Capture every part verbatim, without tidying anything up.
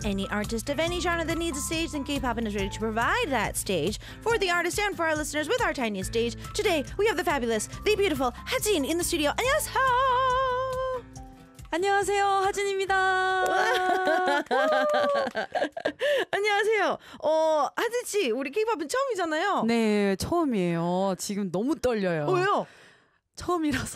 Any artist of any genre that needs a stage, then K-Poppin is ready to provide that stage for the artist and for our listeners with our tiniest stage. Today, we have the fabulous, the beautiful 하진 in the studio. 안녕하세요. 안녕하세요, 하진입니다. 안녕하세요. 어, 하진 씨, 우리 K-팝은 처음이잖아요. 네, 처음이에요. 지금 너무 떨려요. 왜요? 처음이라서.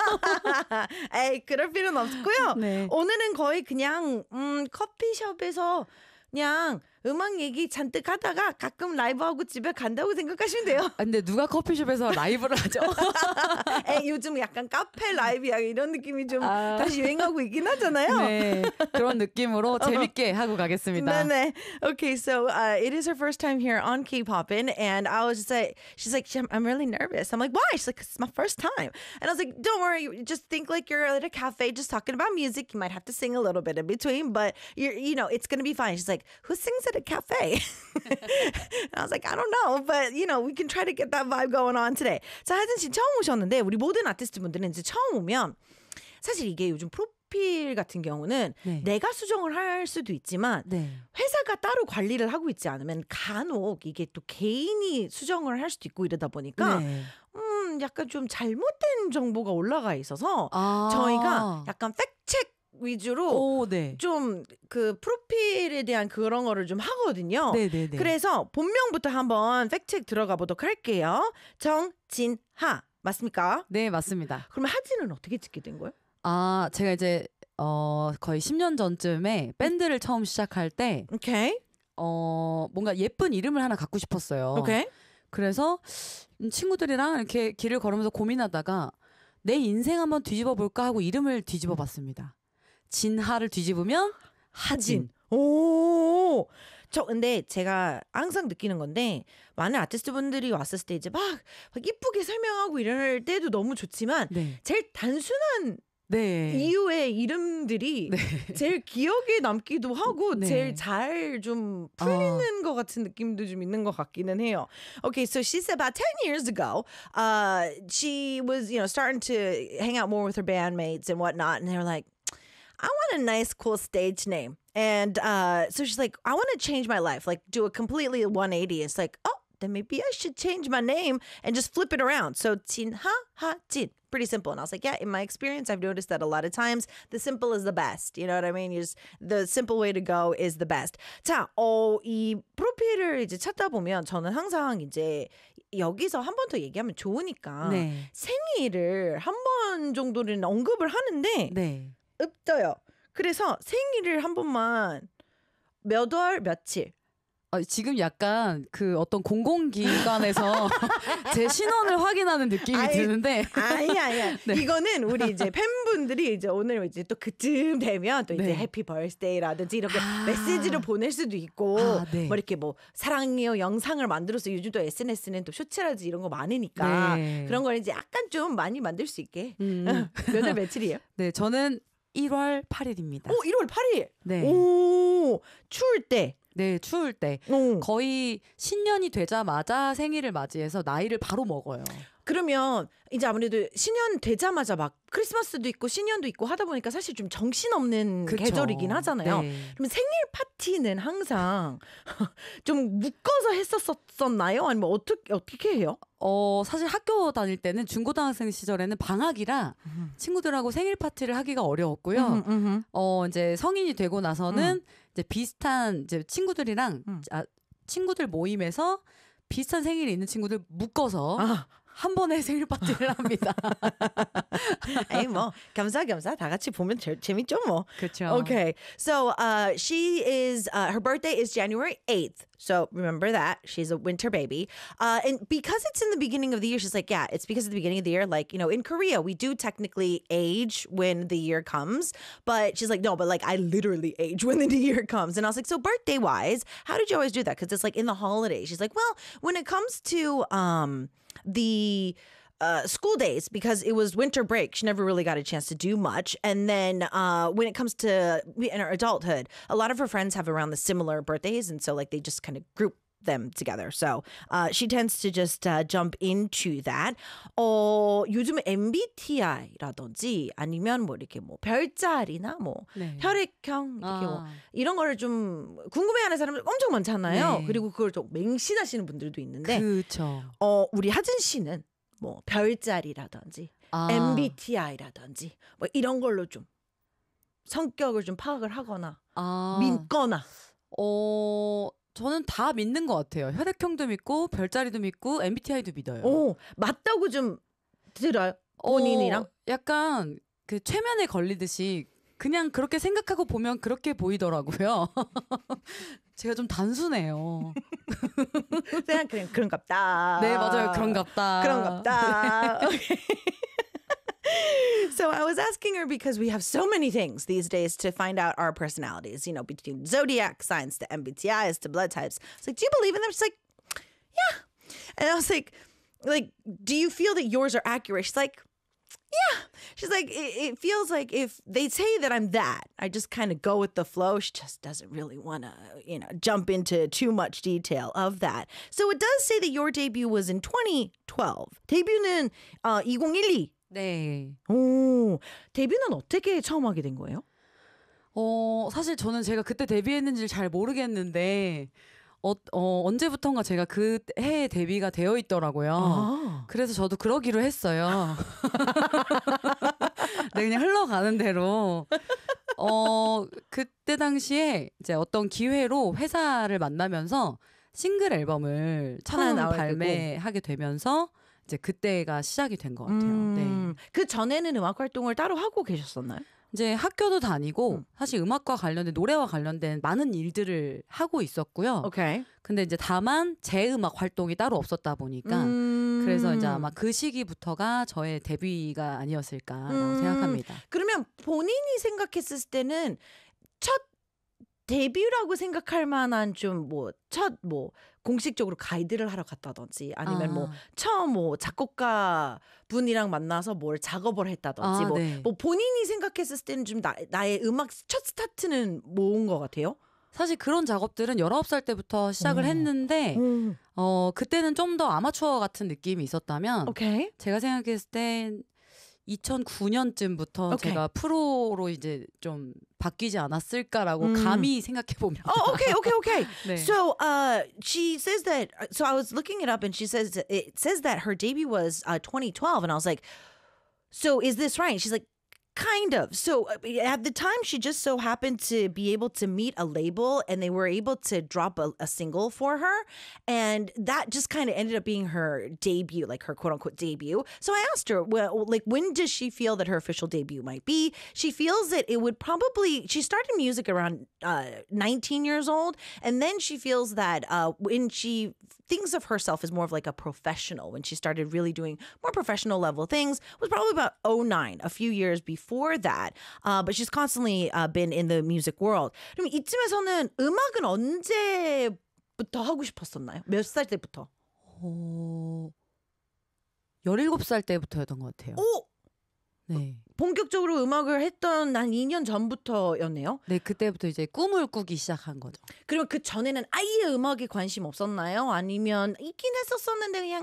에이, 그럴 필요는 없고요. 네. 오늘은 거의 그냥 음, 커피숍에서 그냥 음악 얘기 잔뜩 하다가 가끔 라이브하고 집에 간다고 생각하시면 돼요. 아, 근데 누가 커피숍에서 라이브를 하죠? 에이, 요즘 약간 카페 라이브야 이런 느낌이 좀 아. 다시 유행하고 있긴 하잖아요. 네, 그런 느낌으로 재밌게 하고 가겠습니다. 네네. Okay, so uh, it is her first time here on K-Poppin', and I was just like, she's like, I'm really nervous. I'm like, why? She's like, it's my first time. And I was like, don't worry, just think like you're at a cafe just talking about music. You might have to sing a little bit in between, but you're, you know, it's gonna be fine. She's like, who sings at a cafe? And I was like, I don't know, but you know, we can try to get that vibe going on today. 자, 하진 씨 처음 오셨는데 우리 모든 아티스트 분들은 이제 처음 오면 사실 이게 요즘 프로필 같은 경우는 네. 내가 수정을 할 수도 있지만 네. 회사가 따로 관리를 하고 있지 않으면 간혹 이게 또 개인이 수정을 할 수도 있고 이러다 보니까 네. 음 약간 좀 잘못된 정보가 올라가 있어서 아. 저희가 약간 팩트체크 위주로 오, 네. 좀 그 프로필에 대한 그런 거를 좀 하거든요. 네네네. 그래서 본명부터 한번 팩트체크 들어가 보도록 할게요. 정진하 맞습니까? 네, 맞습니다. 그러면 하진은 어떻게 찍게 된 거예요? 아, 제가 이제 어, 거의 십 년 전쯤에 밴드를 처음 시작할 때 오케이. 어, 뭔가 예쁜 이름을 하나 갖고 싶었어요. 오케이. 그래서 친구들이랑 이렇게 길을 걸으면서 고민하다가 내 인생 한번 뒤집어 볼까 하고 이름을 뒤집어 봤습니다. 진하를 뒤집으면 하진. 오. 저 근데 제가 항상 느끼는 건데 많은 아티스트 분들이 왔을 때 이제 막, 막 이쁘게 설명하고 이럴 때도 너무 좋지만 네. 제일 단순한 네. 이유의 이름들이 네. 제일 기억에 남기도 하고 네. 제일 잘 좀 풀리는 것 같은 느낌도 좀 있는 것 같기는 해요. Okay, so she said about ten years ago, uh, she was, you know, starting to hang out more with her bandmates and whatnot, and they were like, I want a nice, cool stage name. And uh, so she's like, I want to change my life, like do a completely one eighty. It's like, oh, then maybe I should change my name and just flip it around. So 진하, 하진. Pretty simple. And I was like, yeah, in my experience, I've noticed that a lot of times the simple is the best. You know what I mean? You just, the simple way to go is the best. 자, 어, 이 프로필을 이제 찾다 보면 저는 항상 이제 여기서 한 번 더 얘기하면 좋으니까 네. 생일을 한 번 정도는 언급을 하는데 네. 없어요. 그래서 생일을 한 번만 몇 월 며칠. 아, 지금 약간 그 어떤 공공기관에서 제 신원을 확인하는 느낌이 아이, 드는데. 아니야, 아니야. 네. 이거는 우리 이제 팬분들이 이제 오늘 이제 또 그쯤 되면 또 이제 네. 해피 버스데이라든지 이렇게 아. 메시지를 보낼 수도 있고 아, 네. 뭐 이렇게 뭐 사랑해요 영상을 만들어서 요즘 또 에스엔에스는 또 쇼츠라든지 이런 거 많으니까 네. 그런 걸 이제 약간 좀 많이 만들 수 있게. 음. 몇 월 며칠이에요? 네, 저는 일월 팔일입니다. 오, 일월 팔일. 네. 오, 추울 때. 네, 추울 때. 오. 거의 신년이 되자마자 생일을 맞이해서 나이를 바로 먹어요. 그러면 이제 아무래도 신년 되자마자 막 크리스마스도 있고 신년도 있고 하다 보니까 사실 좀 정신없는 그쵸. 계절이긴 하잖아요. 네. 그럼 생일 파티는 항상 좀 묶어서 했었었나요? 아니면 어떻게 어떻게 해요? 어, 사실 학교 다닐 때는 중고등학생 시절에는 방학이라 음. 친구들하고 생일 파티를 하기가 어려웠고요. 음, 음, 음. 어, 이제 성인이 되고 나서는 이제 비슷한 이제 친구들이랑 음. 아, 친구들 모임에서 비슷한 생일이 있는 친구들 묶어서 아. 한 번에 생일 파티를 합니다. 에이 뭐 겸사겸사 다 같이 보면 제, 재밌죠 뭐. 그렇죠. Okay, so uh, she is uh, her birthday is January eighth. So remember that she's a winter baby, uh, and because it's in the beginning of the year, she's like, yeah, it's because of the beginning of the year. Like you know, in Korea, we do technically age when the year comes, but she's like, no, but like I literally age when the new year comes. And I was like, so birthday wise, how did you always do that? Because it's like in the holidays. She's like, well, when it comes to um the uh, school days, because it was winter break, she never really got a chance to do much. And then uh, when it comes to in her adulthood, a lot of her friends have around the similar birthdays, and so like they just kind of group them together. So uh, she tends to just uh, jump into that. 어, 요즘 엠비티아이라든지 아니면 뭐 이렇게 뭐 별자리나 뭐 네. 혈액형 이렇게 아. 뭐 이런 거를 좀 궁금해하는 사람들 엄청 많잖아요. 네. 그리고 그걸 좀 맹신하시는 분들도 있는데 그렇죠. 어, 우리 하진 씨는 뭐 별자리라든지 아. 엠비티아이라든지 뭐 이런 걸로 좀 성격을 좀 파악을 하거나 아. 믿거나 어, 저는 다 믿는 것 같아요. 혈액형도 믿고 별자리도 믿고 엠비티아이도 믿어요. 오, 맞다고 좀 들어요. 본인이랑? 어, 약간 그 최면에 걸리듯이 그냥 그렇게 생각하고 보면 그렇게 보이더라고요. 제가 좀 단순해요. 그냥 그냥 그런갑다. 네, 맞아요. 그런갑다. 그런갑다. So I was asking her because we have so many things these days to find out our personalities, you know, between zodiac signs to M B T Is to blood types. It's like, do you believe in them? She's like, yeah. And I was like, like, do you feel that yours are accurate? She's like, yeah. She's like, it, it feels like if they say that I'm that, I just kind of go with the flow. She just doesn't really want to, you know, jump into too much detail of that. So it does say that your debut was in twenty twelve. 데뷔는 어, 이천십이. 네. 오, 데뷔는 어떻게 처음 하게 된 거예요? 어, 사실 저는 제가 그때 데뷔했는지를 잘 모르겠는데 어, 어, 언제부턴가 제가 그 해에 데뷔가 되어 있더라고요. 아. 그래서 저도 그러기로 했어요. 네, 그냥 흘러가는 대로. 어, 그때 당시에 이제 어떤 기회로 회사를 만나면서 싱글 앨범을 하나 처음 나오게 발매하게 되면서 이제 그때가 시작이 된 것 같아요. 음, 네. 그 전에는 음악 활동을 따로 하고 계셨었나요? 이제 학교도 다니고 음. 사실 음악과 관련된 노래와 관련된 많은 일들을 하고 있었고요. 오케이. 근데 이제 다만 제 음악 활동이 따로 없었다 보니까 음. 그래서 이제 아마 그 시기부터가 저의 데뷔가 아니었을까라고 음. 생각합니다. 그러면 본인이 생각했을 때는 첫 데뷔라고 생각할 만한 좀 뭐 첫 뭐 공식적으로 가이드를 하러 갔다든지 아니면 아. 뭐 처음 뭐 작곡가 분이랑 만나서 뭘 작업을 했다든지 아, 뭐, 네. 뭐 본인이 생각했을 때는 좀 나, 나의 음악 첫 스타트는 뭐인 것 같아요? 사실 그런 작업들은 열아홉 살 때부터 시작을 오. 했는데 음. 어 그때는 좀 더 아마추어 같은 느낌이 있었다면 오케이. 제가 생각했을 땐 이천구 년쯤부터 오케이. 제가 프로로 이제 좀 바뀌지 않았을까라고 음. 감히 생각해 봅니다. Oh, okay, okay, okay. 네. So, uh, she says that. So I was looking it up, and she says it says that her debut was uh, twenty twelve, and I was like, so is this right? And she's like, kind of. So uh, at the time, she just so happened to be able to meet a label, and they were able to drop a, a single for her, and that just kind of ended up being her debut, like her quote unquote debut. So I asked her, well, like, when does she feel that her official debut might be? She feels that it would probably. She started music around uh, nineteen years old, and then she feels that uh, when she thinks of herself as more of like a professional, when she started really doing more professional level things, was probably about oh nine, a few years before that. Uh, but she's constantly uh, been in the music world. 그럼 이쯤에서는 음악은 언제부터 하고 싶었었나요? 몇 살 때부터? 어, 열일곱 살 때부터였던 것 같아요. 오! 네. 본격적으로 음악을 했던 한 이 년 전부터였네요. 네, 그때부터 이제 꿈을 꾸기 시작한 거죠. 그러면 그 전에는 아예 음악에 관심 없었나요? 아니면 있긴 했었었는데 그냥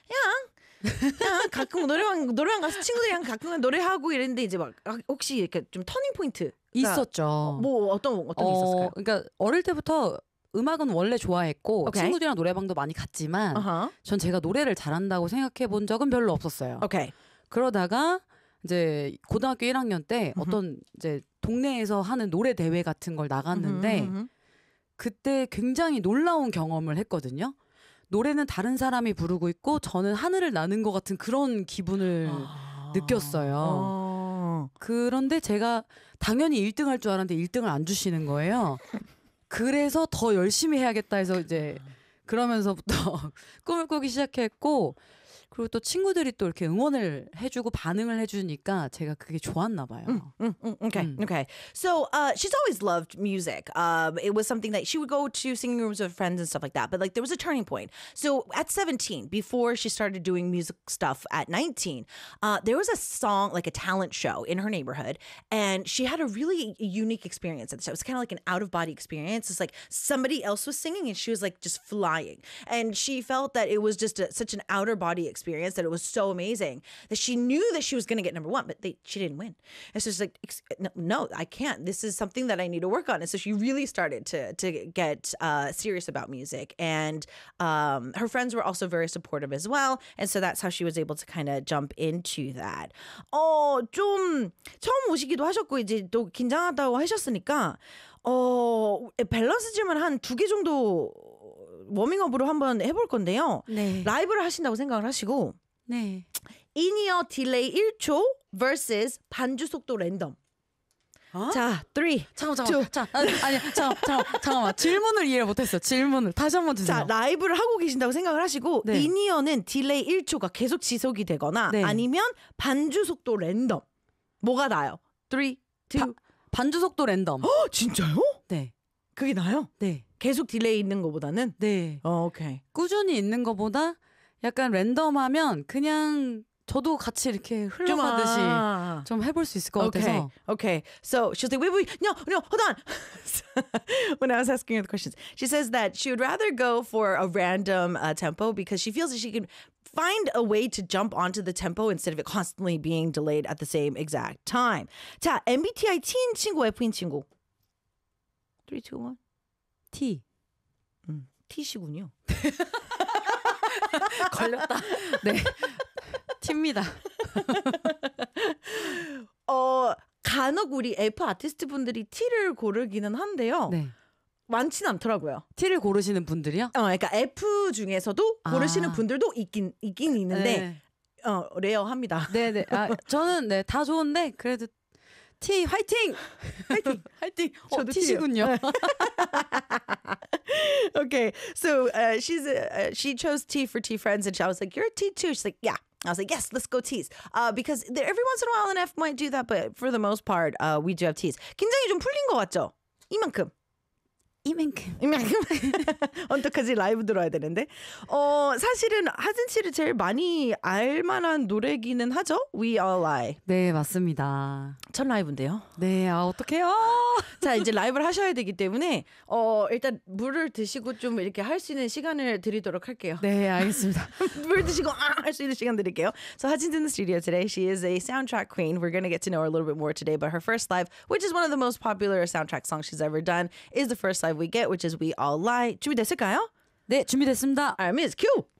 그냥 그냥 가끔 노래방 노래방 가서 친구들이랑 가끔 노래하고 이랬는데 이제 막 혹시 이렇게 좀 터닝 포인트 있었죠. 뭐 어떤 어떤 게 있었을까요? 그러니까 어릴 때부터 음악은 원래 좋아했고 오케이. 친구들이랑 노래방도 많이 갔지만 어허. 전 제가 노래를 잘한다고 생각해 본 적은 별로 없었어요. 오케이. 그러다가 이제 고등학교 일 학년 때 어떤 이제 동네에서 하는 노래 대회 같은 걸 나갔는데 음흠, 음흠. 그때 굉장히 놀라운 경험을 했거든요. 노래는 다른 사람이 부르고 있고 저는 하늘을 나는 것 같은 그런 기분을 아. 느꼈어요. 어. 그런데 제가 당연히 일 등 할 줄 알았는데 일 등을 안 주시는 거예요. 그래서 더 열심히 해야겠다 해서 이제 그러면서부터 꿈을 꾸기 시작했고 그리고 또 친구들이 또 이렇게 응원을 해주고 반응을 해주니까 제가 그게 좋았나 봐요. Mm, mm, okay, Mm. okay. So uh, she's always loved music. Um, it was something that she would go to singing rooms with friends and stuff like that. But like there was a turning point. So at seventeen, before she started doing music stuff at nineteen, uh, there was a song, like a talent show in her neighborhood. And she had a really unique experience at the show. It was kind of like an out of body experience. It's like somebody else was singing and she was like just flying. And she felt that it was just a, such an outer body experience that it was so amazing that she knew that she was going to get number one, but they, she didn't win. And so she's like, no, no, I can't. This is something that I need to work on. And so she really started to to get uh, serious about music. And um, her friends were also very supportive as well. And so that's how she was able to kind of jump into that. 어, 좀 처음 오시기도 하셨고 이제 또 긴장하다고 하셨으니까 어, 밸런스 질문 한 두 개 정도 워밍업으로 한번 해볼 건데요. 네. 라이브를 하신다고 생각을 하시고 네. 인이어 딜레이 일 초 vs 반주 속도 랜덤. 어? 자, three, 잠깐만, two. 잠깐만. 아니, 아니, 잠깐, 잠깐, 잠깐만. 질문을 이해 못했어. 질문을 다시 한번 주세요. 자, 라이브를 하고 계신다고 생각을 하시고 네. 인이어는 딜레이 일 초가 계속 지속이 되거나 네. 아니면 반주 속도 랜덤. 뭐가 나요? three, two. 바, 반주 속도 랜덤. 어, 진짜요? 네. 그게 나요? 네. 계속 딜레이 있는 거보다는? 네. 어, 오케이. 꾸준히 있는 것보다 약간 랜덤하면 그냥 저도 같이 이렇게 흘러가듯이 아. 좀 해볼 수 있을 것 Okay, 같아서. okay. So she's like, wait, wait, no, no, hold on. When I was asking her the questions, she says that she would rather go for a random uh, tempo because she feels that she can find a way to jump onto the tempo instead of it constantly being delayed at the same exact time. 자, 엠비티아이 T인 친구, F인 친구. three, two, one. T. 음, T시군요. 걸렸다. 네. T입니다. 어, 간혹 우리 F 아티스트 분들이 T를 고르기는 한데요. 네. 많진 않더라고요. T를 고르시는 분들이요? 어, 그러니까 F 중에서도 아. 고르시는 분들도 있긴 있긴 있는데 네. 어, 레어합니다. 네, 네. 아, 저는 네, 다 좋은데 그래도 T 화이팅! 화이팅! 화이팅! 어, 저도 T시군요. Okay, so uh, she's uh, she chose T for T friends, and I was like, "You're a T too." She's like, "Yeah." I was like, "Yes, let's go T's." Uh, because there, every once in a while an F might do that, but for the most part, uh, we do have T's. 긴장이 좀 풀린 것 같죠? 이만큼. 이만큼. 이만큼. 어떡하지? 라이브 들어야 되는데. 어, 사실은 하진 씨를 제일 많이 알만한 노래기는 하죠? We All Lie. 네, 맞습니다. 첫 라이브인데요. 네, 아 어떡해요? 자, 이제 라이브를 하셔야 되기 때문에 어, 일단 물을 드시고 좀 이렇게 할 수 있는 시간을 드리도록 할게요. 네, 알겠습니다. 물 드시고 아, 할 수 있는 시간 드릴게요. So Hutchin's in the studio today. She is a soundtrack queen. We're going to get to know her a little bit more today, but her first live, which is one of the most popular soundtrack songs she's ever done, is the first live we get, which is We All Lie. 준비됐을까요? 네, 준비됐습니다. All right, Miss Q.